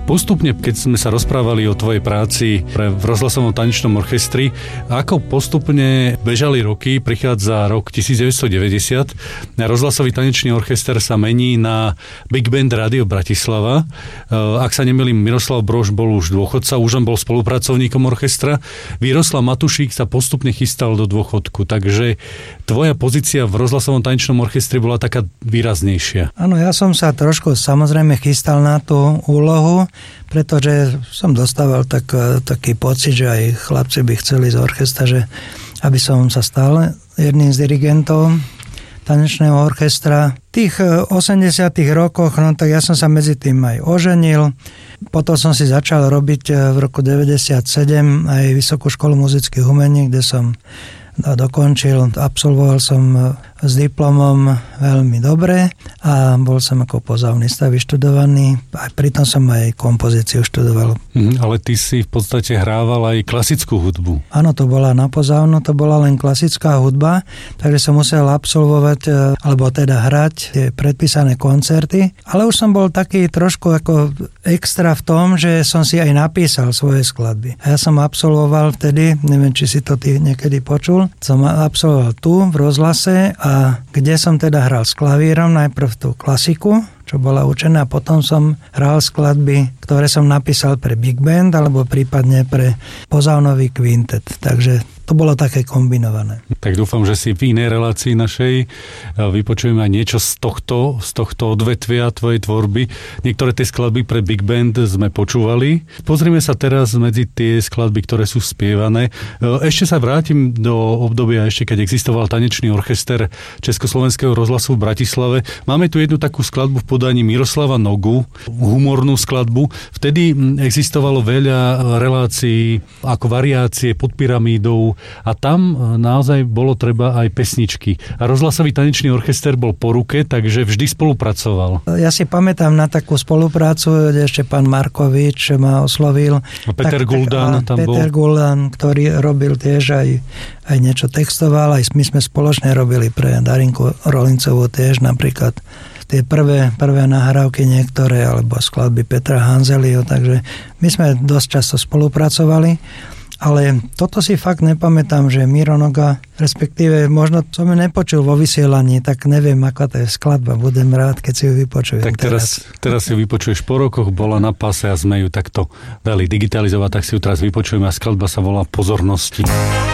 Postupne, keď sme sa rozprávali o tvojej práci v rozhlasovom tanečnom orchestri, ako postupne bežali roky, prichádza rok 1990, rozhlasový tanečný orchester sa mení na Big Band Radio Bratislava. Ak sa nemýlim, Miroslav Brož bol už dôchodca, už on bol spolupracovníkom orchestra. Miroslav Matušík sa postupne chystal do dôchodku, takže tvoja pozícia v rozhlasovom tanečnom orchestri bola taká výraznejšia. Áno, ja som sa trošku samozrejme chystal na tú úlohu, pretože som dostával taký pocit, že aj chlapci by chceli z orchestra, že aby som sa stal jedným z dirigentov tanečného orchestra. V tých 80 rokoch, no tak ja som sa medzi tým aj oženil. Potom som si začal robiť v roku 97 aj Vysokú školu muzických umení, kde som dokončil, absolvoval som s diplomom veľmi dobre a bol som ako pozavnista vyštudovaný a pritom som aj kompozíciu študoval. Ale ty si v podstate hrával aj klasickú hudbu. Áno, to bola na pozávno, to bola len klasická hudba, takže som musel absolvovať, alebo teda hrať tie predpísané koncerty, ale už som bol taký trošku ako extra v tom, že som si aj napísal svoje skladby. A ja som absolvoval vtedy, neviem, či si to ty niekedy počul, som absolvoval tu v rozhlase a kde som teda hral s klavírom, najprv tú klasiku, čo bola učená, a potom som hral skladby, ktoré som napísal pre Big Band alebo prípadne pre pozávnový kvintet. Takže to bolo také kombinované. Tak dúfam, že si v inej relácii našej vypočujeme aj niečo z tohto odvetvia tvojej tvorby. Niektoré tie skladby pre Big Band sme počúvali. Pozrime sa teraz medzi tie skladby, ktoré sú spievané. Ešte sa vrátim do obdobia, ešte keď existoval tanečný orchester Československého rozhlasu v Bratislave. Máme tu jednu takú skladbu v podaní Miroslava Nogu, humornú skladbu. Vtedy existovalo veľa relácií ako variácie pod pyramídou a tam naozaj bolo treba aj pesničky. A rozhlasový tanečný orchester bol po ruke, takže vždy spolupracoval. Ja si pamätám na takú spoluprácu, kde ešte pán Markovič ma oslovil. A Peter Guldan tam bol. Peter Guldan, ktorý robil tiež aj niečo textoval, aj my sme spoločne robili pre Darinku Rolincovú tiež napríklad tie prvé nahrávky niektoré, alebo skladby Petra Hanzeliho, takže my sme dosť často spolupracovali, ale toto si fakt nepamätám, že Miro Noga, respektíve možno som ju nepočul vo vysielaní, tak neviem, aká to je skladba, budem rád, keď si ju vypočujem. Tak teraz si ju vypočuješ po rokoch, bola na páse a sme ju takto dali digitalizovať, tak si ju teraz vypočujeme a skladba sa volá Pozornosti.